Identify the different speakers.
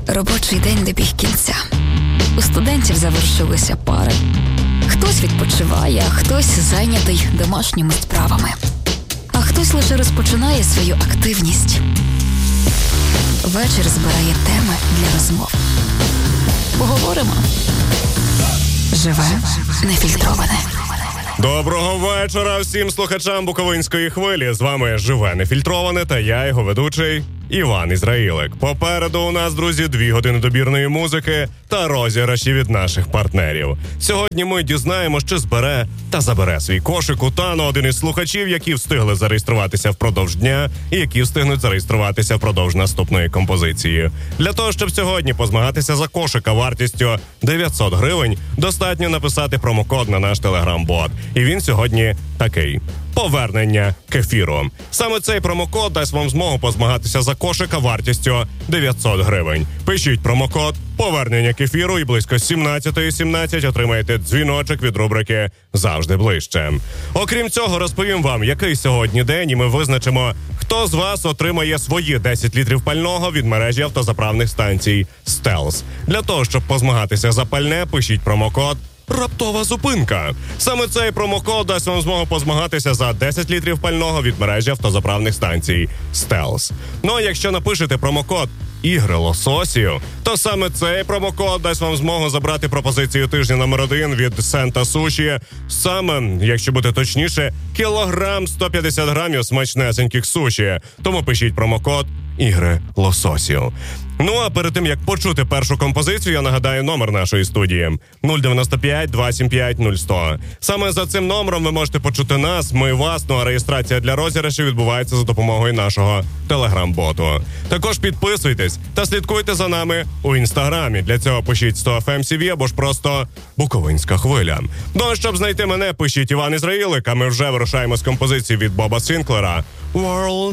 Speaker 1: Робочий день добіг кінця. У студентів завершилися пари. Хтось відпочиває, а хтось зайнятий домашніми справами. А хтось лише розпочинає свою активність. Вечір збирає теми для розмов. Поговоримо. Живе нефільтроване.
Speaker 2: Доброго вечора всім слухачам Буковинської хвилі. З вами Живе нефільтроване та я, його ведучий Іван Ізраїлик. Попереду у нас, друзі, 2 години добірної музики та розіграші від наших партнерів. Сьогодні ми дізнаємося, чи збере та забере свій кошик у Тану один із слухачів, які встигли зареєструватися впродовж дня і які встигнуть зареєструватися впродовж наступної композиції. Для того, щоб сьогодні позмагатися за кошика вартістю 900 гривень, достатньо написати промокод на наш телеграм-бот. І він сьогодні такий: повернення кефіру. Саме цей промокод дасть вам змогу позмагатися за кошика вартістю 900 гривень. Пишіть промокод «Повернення кефіру» і близько 17:17 отримаєте дзвіночок від рубрики «Завжди ближче». Окрім цього, розповім вам, який сьогодні день, і ми визначимо, хто з вас отримає свої 10 літрів пального від мережі автозаправних станцій «Стелс». Для того, щоб позмагатися за пальне, пишіть промокод «Раптова зупинка». Саме цей промокод дасть вам змогу позмагатися за 10 літрів пального від мережі автозаправних станцій «Стелс». Ну а якщо напишете промокод «Ігри лососів», то саме цей промокод дасть вам змогу забрати пропозицію тижня номер 1 від Сента Суші. Саме, якщо бути точніше, кілограм 150 грамів смачнесеньких суші. Тому пишіть промокод «Ігри лососів». Ну а перед тим, як почути першу композицію, я нагадаю номер нашої студії 095 275 0100. Саме за цим номером ви можете почути нас, ми вас, ну а реєстрація для розіграшів відбувається за допомогою нашого телеграм-боту. Також підписуйтесь та слідкуйте за нами у інстаграмі. Для цього пишіть 100FMCV або ж просто Буковинська хвиля. Ну а щоб знайти мене, пишіть Іван Ізраїлик, а ми вже вирушаємо з композиції від Боба Сінклера «World